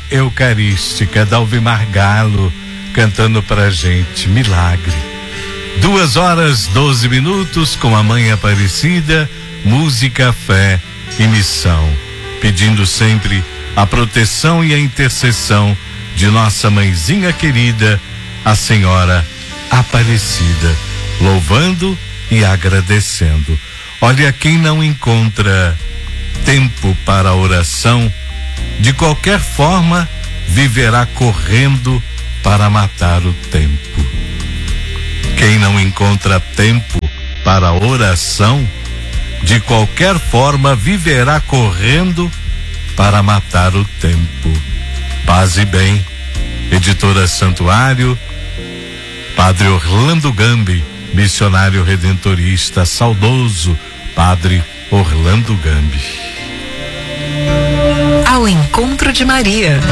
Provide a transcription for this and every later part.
eucarística, Dalvimar Galo cantando pra gente Milagre. 2h12 com a Mãe Aparecida, música, fé e missão, pedindo sempre a proteção e a intercessão de nossa mãezinha querida, a Senhora Aparecida, louvando e agradecendo. Olha, quem não encontra tempo para a oração, de qualquer forma viverá correndo para matar o tempo. Quem não encontra tempo para a oração, de qualquer forma viverá correndo para matar o tempo. Paz e bem. Editora Santuário, Padre Orlando Gambi, missionário redentorista, saudoso Padre Orlando Gambi. Ao encontro de Maria,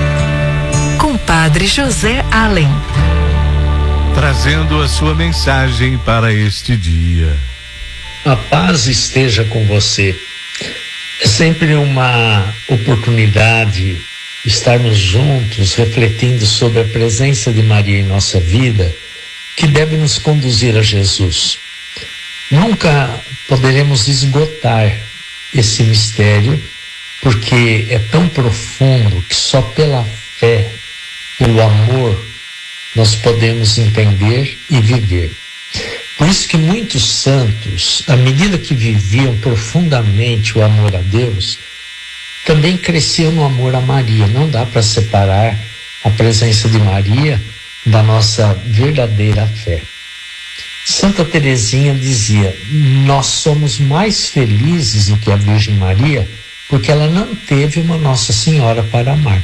com Padre José Allen, trazendo a sua mensagem para este dia. A paz esteja com você. É sempre uma oportunidade estarmos juntos refletindo sobre a presença de Maria em nossa vida, que deve nos conduzir a Jesus. Nunca poderemos esgotar esse mistério, porque é tão profundo que só pela fé, pelo amor, nós podemos entender e viver. Por isso que muitos santos, à medida que viviam profundamente o amor a Deus, também cresciam no amor a Maria. Não dá para separar a presença de Maria da nossa verdadeira fé. Santa Teresinha dizia: nós somos mais felizes do que a Virgem Maria, porque ela não teve uma Nossa Senhora para amar.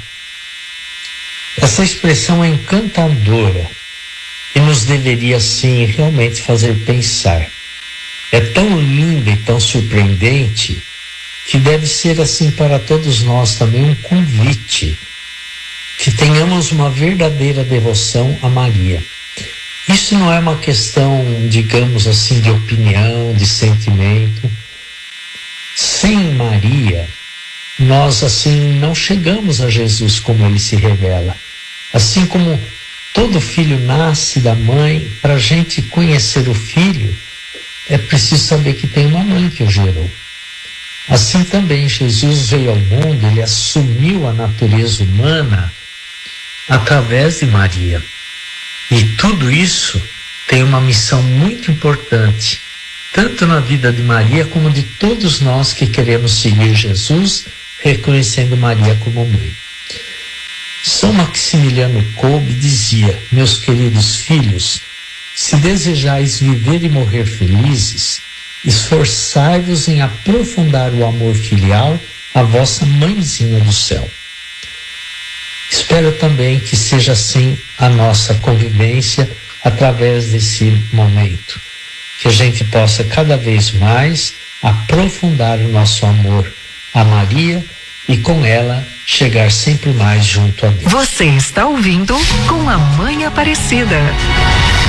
Essa expressão é encantadora e nos deveria, sim, realmente fazer pensar. É tão linda e tão surpreendente que deve ser assim para todos nós também um convite, que tenhamos uma verdadeira devoção a Maria. Isso não é uma questão, digamos assim, de opinião, de sentimento. Sem Maria, nós assim não chegamos a Jesus como ele se revela. Assim como todo filho nasce da mãe, para a gente conhecer o filho, é preciso saber que tem uma mãe que o gerou. Assim também Jesus veio ao mundo, ele assumiu a natureza humana através de Maria. E tudo isso tem uma missão muito importante, tanto na vida de Maria como de todos nós que queremos seguir Jesus, reconhecendo Maria como mãe. São Maximiliano Kolbe dizia: meus queridos filhos, se desejais viver e morrer felizes, esforçai-vos em aprofundar o amor filial à vossa mãezinha do céu. Espero também que seja assim a nossa convivência através desse momento, que a gente possa cada vez mais aprofundar o nosso amor a Maria e com ela chegar sempre mais junto a Deus. Você está ouvindo Com a Mãe Aparecida.